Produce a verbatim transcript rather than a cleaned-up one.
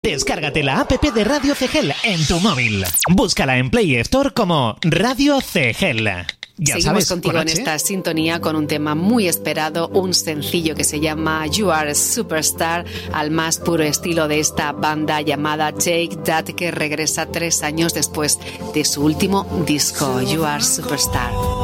Descárgate la app de Radio Cegel en tu móvil. Búscala en Play Store como Radio Cegel. Ya Seguimos sabes, contigo con en H. esta sintonía con un tema muy esperado, un sencillo que se llama You Are a Superstar, al más puro estilo de esta banda llamada Take That, que regresa tres años después de su último disco, You Are Superstar.